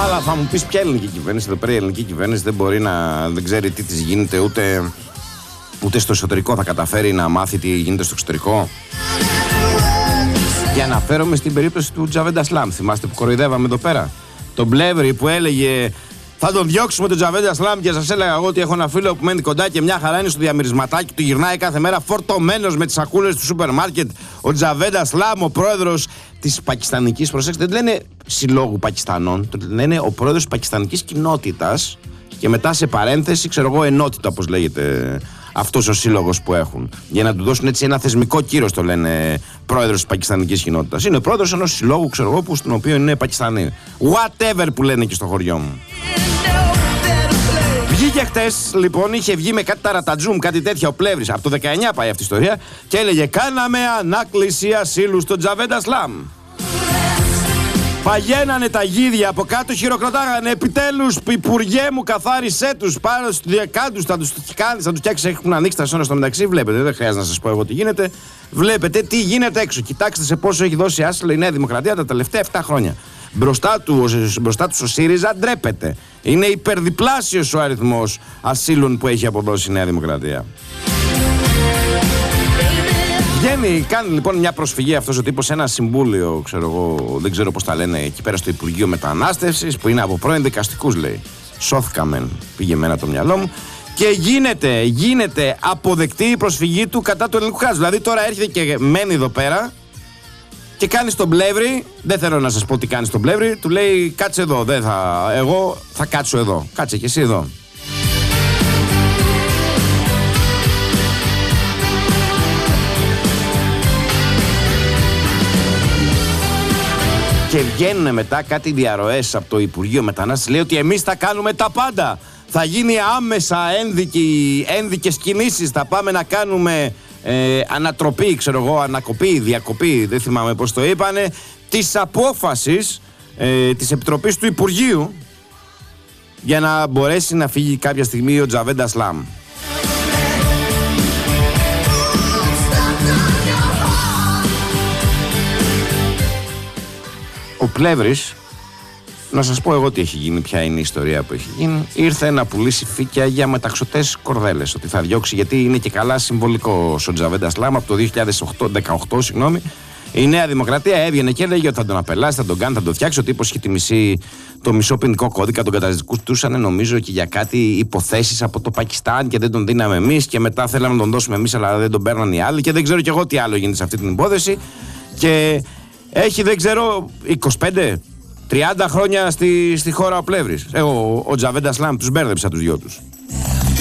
Αλλά θα μου πεις ποια ελληνική κυβέρνηση? Εδώ πέρα η ελληνική κυβέρνηση δεν ξέρει τι της γίνεται, ούτε στο εσωτερικό θα καταφέρει να μάθει τι γίνεται στο εξωτερικό. Και αναφέρομαι στην περίπτωση του Τζαβέντα Σλάμ. Θυμάστε που κοροϊδεύαμε εδώ πέρα τον Πλεύρη που έλεγε θα τον διώξουμε τον Τζαβέντα Σλάμ, και σας έλεγα εγώ ότι έχω ένα φίλο που μένει κοντά και μια χαρά είναι στο διαμερισματάκι του, γυρνάει κάθε μέρα φορτωμένος με τις σακούλες του σούπερ μάρκετ. Ο Τζαβέντα Σλάμ, ο πρόεδρος της πακιστανικής, προσέξτε, δεν λένε συλλόγου Πακιστανών, λένε ο πρόεδρος της πακιστανικής κοινότητας, και μετά σε παρένθεση, ξέρω εγώ, ενότητα, όπως λέγεται αυτός ο σύλλογος που έχουν. Για να του δώσουν έτσι ένα θεσμικό κύρος, το λένε πρόεδρος της πακιστανικής κοινότητας. Είναι πρόεδρος ενός συλλόγου, ξέρω εγώ, στον οποίο είναι Πακιστανοί. Whatever που λένε και στο χωριό μου. Βγήκε χτες, λοιπόν, είχε βγει με κάτι ταρατατζούμ, κάτι τέτοια ο Πλεύρης. Από το 19 πάει αυτή η ιστορία και έλεγε κάναμε ανάκληση ασύλου στον Τζαβέντα Σλάμ. Παγαίνανε τα γίδια από κάτω, χειροκροτάγανε. Επιτέλους, υπουργέ μου, καθάρισέ τους. Πάρε στους διακάντους, θα τους φτιάξει. Έχουν ανοίξει τα σύνορα στο μεταξύ. Βλέπετε, δεν χρειάζεται να σας πω εγώ τι γίνεται. Βλέπετε τι γίνεται έξω. Κοιτάξτε σε πόσο έχει δώσει άσυλο η Νέα Δημοκρατία τα τελευταία 7 χρόνια. Μπροστά τους ο ΣΥΡΙΖΑ ντρέπεται. Είναι υπερδιπλάσιος ο αριθμός ασύλων που έχει αποδώσει η Νέα Δημοκρατία. Βγαίνει, κάνει λοιπόν μια προσφυγή αυτός ο τύπος σε ένα συμβούλιο, ξέρω εγώ, δεν ξέρω πώς τα λένε, εκεί πέρα στο Υπουργείο Μετανάστευσης, που είναι από πρώην δικαστικούς, λέει. Σώθηκαμε, πήγε εμένα το μυαλό μου. Και γίνεται αποδεκτή η προσφυγή του κατά του ελληνικού κράτους. Δηλαδή τώρα έρχεται και μένει εδώ πέρα και κάνει στον Πλεύρη, δεν θέλω να σας πω τι κάνει στον Πλεύρη, του λέει κάτσε εδώ, εγώ θα κάτσω εδώ, κάτσε και εσύ εδώ. Και βγαίνουν μετά κάτι διαρροές από το Υπουργείο Μετανάστευσης, λέει ότι εμείς θα κάνουμε τα πάντα. Θα γίνει άμεσα ένδικες κινήσεις, θα πάμε να κάνουμε ανατροπή, ξέρω εγώ, ανακοπή, διακοπή, δεν θυμάμαι πώς το είπανε, της απόφασης της Επιτροπής του Υπουργείου για να μπορέσει να φύγει κάποια στιγμή ο Τζαβέντα Σλάμ. Ο Πλεύρης, να σας πω εγώ τι έχει γίνει, ποια είναι η ιστορία που έχει γίνει. Ήρθε να πουλήσει φύκια για μεταξωτές κορδέλες, ότι θα διώξει, γιατί είναι και καλά συμβολικό ο Τζαβέντα Σλάμ από το 2018, συγγνώμη. Η Νέα Δημοκρατία έβγαινε και έλεγε ότι θα τον απελάσει, θα τον κάνει, θα τον φτιάξει. Ο τύπος είχε το μισό ποινικό κώδικα, τον καταζητούσαν νομίζω και για κάτι υποθέσεις από το Πακιστάν και δεν τον δίναμε εμείς. Και μετά θέλαμε να τον δώσουμε εμείς, αλλά δεν τον παίρναν οι άλλοι. Και δεν ξέρω κι εγώ τι άλλο γίνεται σε αυτή την υπόθεση. Και έχει, δεν ξέρω, 25-30 χρόνια στη χώρα ο Πλεύρης. Ο Τζαβέντα Σλάμ τους μπέρδεψα τους δυο τους.